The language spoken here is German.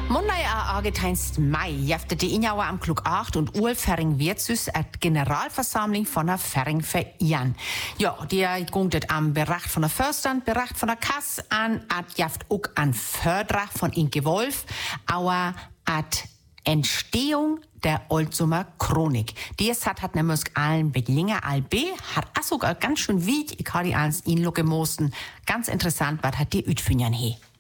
Monday Argenteinst Mai jafte die Injauer am Klug 8 und Ferring Wirtsus at Generalversammlung von der Ferring verehren. Ja, die gunget am Beracht von der Förstand, Beracht von der Kass an, at jaft auch an Fördrach von Inke Wolf, aber at Entstehung der Oldsummer Chronik. Dies hat nämlich allen Beglinge albe, hat auch sogar ganz schön weit, ich habe die ans Inlo gemosten. Ganz interessant, was hat die Ütfünjan he.